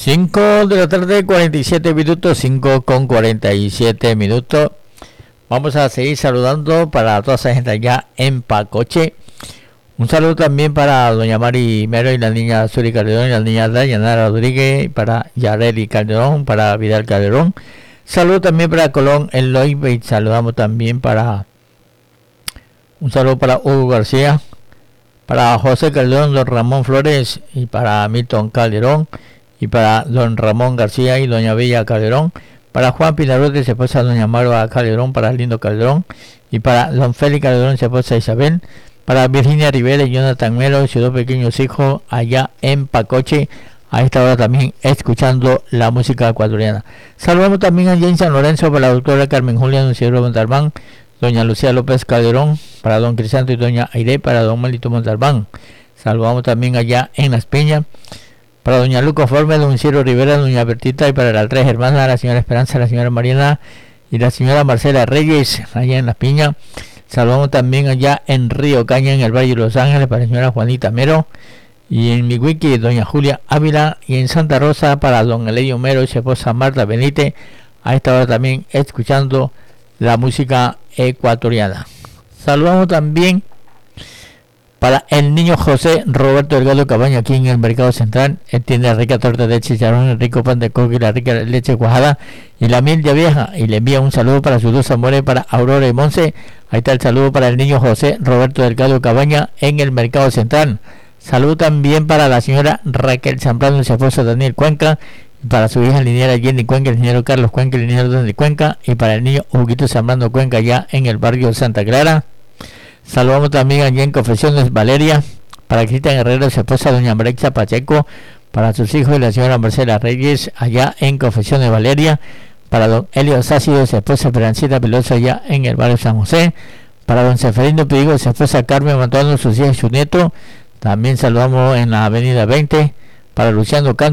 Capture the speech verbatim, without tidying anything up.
cinco de la tarde, cuarenta y siete minutos, cinco con cuarenta y siete minutos. Vamos a seguir saludando para toda esa gente allá en Pacoche. Un saludo también para doña Mari Mero y la niña Suri Calderón y la niña Dayanara Rodríguez, para Yareli Calderón, para Vidal Calderón. Saludo también para Colón en Loibe y saludamos también para... Un saludo para Hugo García, para José Calderón, don Ramón Flores y para Milton Calderón y para don Ramón García y doña Bella Calderón, para Juan Pinarote, su esposa doña Marva Calderón, para Lindo Calderón y para don Félix Calderón, su esposa Isabel, para Virginia Rivera y Jonathan Melo y sus dos pequeños hijos allá en Pacoche, a esta hora también escuchando la música ecuatoriana. Saludamos también allá en San Lorenzo para la doctora Carmen Julia Nunciero Montalbán, doña Lucía López Calderón, para don Crisanto y doña Aire, para don Melito Montalbán. Saludamos también allá en Las Peñas para doña Luco Forme, don Ciro Rivera, doña Bertita y para las tres hermanas, la señora Esperanza, la señora Mariana y la señora Marcela Reyes allá en Las Piñas. Saludamos también allá en Río Caña, en el Valle de Los Ángeles, para la señora Juanita Mero y en mi wiki doña Julia Ávila, y en Santa Rosa para don Eledio Mero y su esposa Marta Benítez, a esta hora también escuchando la música ecuatoriana. Saludamos también para el niño José Roberto Delgado Cabaña, aquí en el Mercado Central. Él tiene la rica torta de chicharrón, el rico pan de coco y la rica leche cuajada y la miel de vieja, y le envía un saludo para sus dos amores, para Aurora y Monse. Ahí está el saludo para el niño José Roberto Delgado Cabaña en el Mercado Central. Saludo también para la señora Raquel Zambrano y su esposo Daniel Cuenca, para su hija liniera Jenny Cuenca, el ingeniero Carlos Cuenca, el ingeniero Daniel Cuenca, y para el niño Huguito Zambrano Cuenca allá en el barrio Santa Clara. Saludamos también allá en Confesiones Valeria para Cristian Herrero, su esposa doña Marexa Pacheco, para sus hijos y la señora Marcela Reyes allá en Confesiones Valeria, para don Elio Sácido, su esposa Esperancita Pelosa allá en el barrio San José, para don Seferino Pidigo, su esposa Carmen Mantuano, sus hijos y su nieto. También saludamos en la avenida veinte para Luciano Canto